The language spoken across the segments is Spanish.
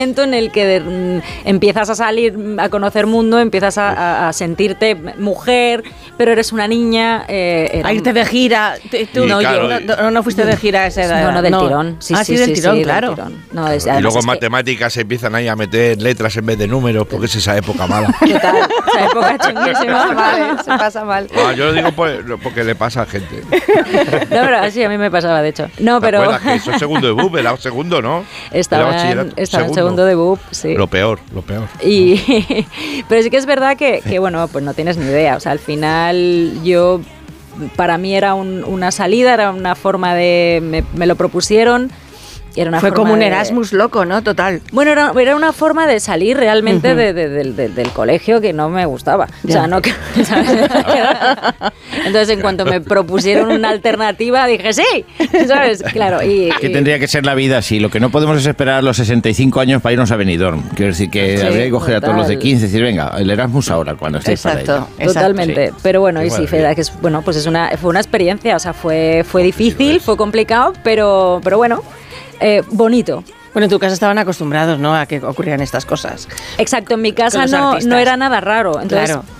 en el que empiezas a salir, a conocer mundo, empiezas a sentirte mujer, pero eres una niña. A irte de gira. Tú no fuiste de gira a esa edad. No, del tirón. Sí, del tirón, claro. Del tirón. No, y luego en matemáticas se empiezan ahí a meter letras en vez de números, porque es esa época mala. Total, esa época chunguísima, se pasa mal. Yo lo digo porque le pasa a gente. No, pero sí, a mí me pasaba, de hecho. No, pero... que eso es segundo de BUP, era segundo, ¿no? Estaba en segundo de BUP, sí. Lo peor. Pero sí que es verdad que, bueno, pues no tienes ni idea. O sea, al final para mí era una salida, era una forma de... Me lo propusieron. Fue como un Erasmus loco, ¿no? Total. Bueno, era una forma de salir realmente del colegio que no me gustaba. Ya. O sea, no que... Entonces, en cuanto me propusieron una alternativa, dije sí, ¿sabes? Claro. ¿Qué tendría que ser la vida así? Lo que no podemos es esperar a los 65 años para irnos a Benidorm. Quiero decir que habría que coger a todos los de 15 y decir, venga, el Erasmus ahora, cuando estéis para ello. Totalmente. Sí. Pero bueno, y sí, que pues fue una experiencia. O sea, fue difícil, fue complicado, pero bueno... bonito. Bueno, en tu casa estaban acostumbrados, ¿no?, a que ocurrieran estas cosas. Exacto, en mi casa no era nada raro. Entonces, claro.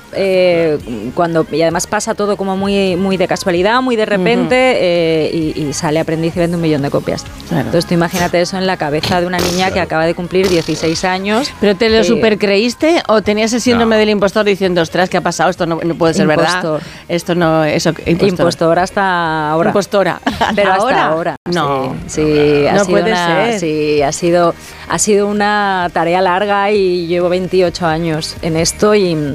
Y además pasa todo como muy, muy de casualidad, muy de repente, y sale Aprendiz y vende 1 millón de copias. Claro. Entonces tú imagínate eso en la cabeza de una niña que acaba de cumplir 16 años. ¿Pero te lo supercreíste o tenías el síndrome del impostor diciendo, ostras, ¿qué ha pasado? Esto no puede ser verdad. Esto no, eso, impostor hasta ahora. Impostora. Pero hasta ahora. No. Sí, no puede ser. Sí, ha sido una tarea larga y llevo 28 años en esto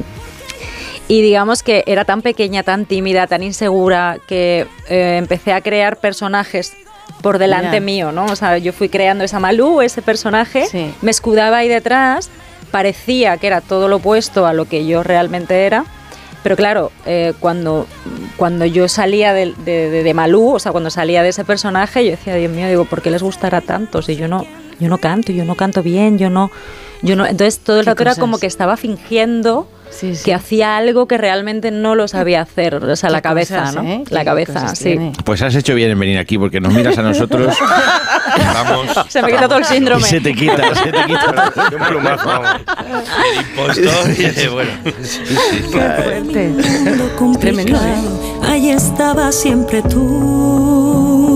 y digamos que era tan pequeña, tan tímida, tan insegura que empecé a crear personajes por delante mío, ¿no? O sea, yo fui creando esa Malú, ese personaje, me escudaba ahí detrás, parecía que era todo lo opuesto a lo que yo realmente era, pero claro, cuando yo salía de Malú, o sea, cuando salía de ese personaje, yo decía, Dios mío, ¿por qué les gustará tanto? Si yo no canto bien, yo no. Entonces todo el rato era como que estaba fingiendo que hacía algo que realmente no lo sabía hacer. O sea, la cabeza, cosas, ¿no? La cabeza, sí. Pues has hecho bien en venir aquí, porque nos miras a nosotros. Se me quita todo el síndrome. Y se te quita. Un plumazo, vamos. El impostor bueno. Qué fuerte. Tremendo, ¿eh? Ahí estaba siempre tú.